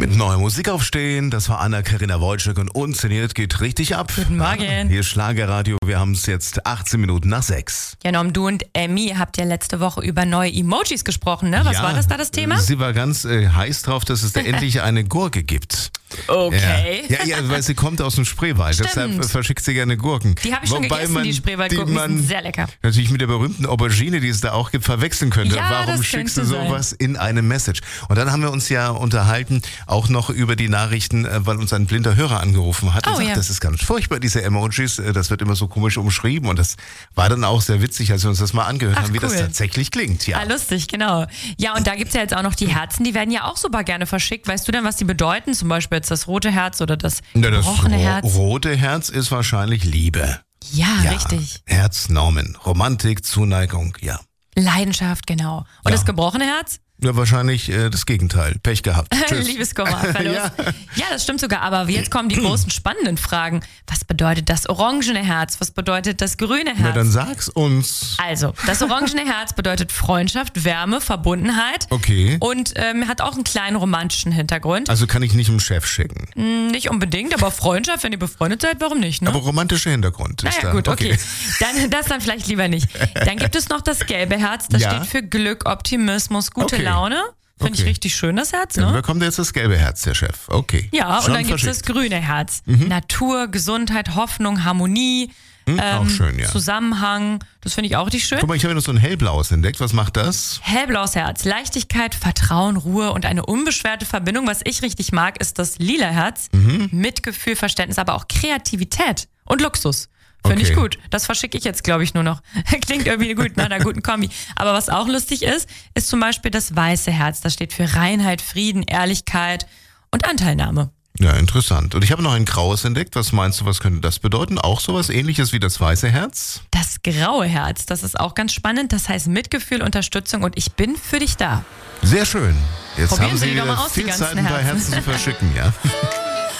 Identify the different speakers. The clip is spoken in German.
Speaker 1: Mit neuer Musik aufstehen, das war Anna-Karina Wojcik und unzeniert geht richtig ab.
Speaker 2: Guten Morgen.
Speaker 1: Hier ist Schlagerradio, wir haben es jetzt 18 Minuten nach 6.
Speaker 2: Ja, Norm, du und Emmy habt ja letzte Woche über neue Emojis gesprochen, ne? Was war das Thema?
Speaker 1: Sie war ganz heiß drauf, dass es da endlich eine Gurke gibt.
Speaker 2: Okay.
Speaker 1: Ja, weil sie kommt aus dem Spreewald, deshalb verschickt sie gerne Gurken.
Speaker 2: Die habe ich schon gegessen, die Spreewaldgurken, die sind sehr lecker.
Speaker 1: Natürlich mit der berühmten Aubergine, die es da auch gibt, verwechseln könnte.
Speaker 2: Ja,
Speaker 1: warum schickst du sowas in eine Message? Und dann haben wir uns ja unterhalten, auch noch über die Nachrichten, weil uns ein blinder Hörer angerufen hat und sagt, das ist ganz furchtbar, diese Emojis, das wird immer so komisch umschrieben. Und das war dann auch sehr witzig, als wir uns das mal angehört haben, wie das tatsächlich klingt. Ja.
Speaker 2: Lustig, genau. Ja, und da gibt es ja jetzt auch noch die Herzen, die werden ja auch super gerne verschickt. Weißt du denn, was die bedeuten? Zum Beispiel jetzt das rote Herz oder das gebrochene Herz?
Speaker 1: Das rote Herz ist wahrscheinlich Liebe.
Speaker 2: Ja, richtig.
Speaker 1: Herznormen, Romantik, Zuneigung, ja.
Speaker 2: Leidenschaft, genau. Und das gebrochene Herz?
Speaker 1: Ja, wahrscheinlich das Gegenteil. Pech gehabt.
Speaker 2: Liebeskummer, Verlust. Ja, das stimmt sogar. Aber jetzt kommen die großen spannenden Fragen. Was bedeutet das orangene Herz? Was bedeutet das grüne Herz?
Speaker 1: Na, dann sag's uns.
Speaker 2: Also, das orangene Herz bedeutet Freundschaft, Wärme, Verbundenheit.
Speaker 1: Okay.
Speaker 2: Und hat auch einen kleinen romantischen Hintergrund.
Speaker 1: Also kann ich nicht dem Chef schicken?
Speaker 2: Nicht unbedingt, aber Freundschaft, wenn ihr befreundet seid, warum nicht? Ne?
Speaker 1: Aber romantischer Hintergrund ist da.
Speaker 2: Gut, okay. Dann vielleicht lieber nicht. Dann gibt es noch das gelbe Herz. Das steht für Glück, Optimismus, gute Laune. Finde ich richtig schön, das Herz, ne?
Speaker 1: Dann bekommt jetzt das gelbe Herz, der Chef. Okay.
Speaker 2: Ja, und dann gibt es das grüne Herz. Natur, Gesundheit, Hoffnung, Harmonie,
Speaker 1: auch schön, ja.
Speaker 2: Zusammenhang. Das finde ich auch richtig schön.
Speaker 1: Guck mal, ich habe noch so ein hellblaues entdeckt. Was macht das?
Speaker 2: Hellblaues Herz. Leichtigkeit, Vertrauen, Ruhe und eine unbeschwerte Verbindung. Was ich richtig mag, ist das lila Herz. Mitgefühl, Verständnis, aber auch Kreativität und Luxus. Finde ich gut. Das verschicke ich jetzt, glaube ich, nur noch. Klingt irgendwie gut nach einer guten Kombi. Aber was auch lustig ist zum Beispiel das weiße Herz. Das steht für Reinheit, Frieden, Ehrlichkeit und Anteilnahme.
Speaker 1: Ja, interessant. Und ich habe noch ein graues entdeckt. Was meinst du, was könnte das bedeuten? Auch sowas Ähnliches wie das weiße Herz?
Speaker 2: Das graue Herz, das ist auch ganz spannend. Das heißt Mitgefühl, Unterstützung und ich bin für dich da.
Speaker 1: Sehr schön. Jetzt
Speaker 2: Probieren
Speaker 1: haben Sie
Speaker 2: doch mal
Speaker 1: wieder
Speaker 2: aus, die
Speaker 1: viel
Speaker 2: ganzen
Speaker 1: Zeit, ein paar Herzen zu verschicken, ja?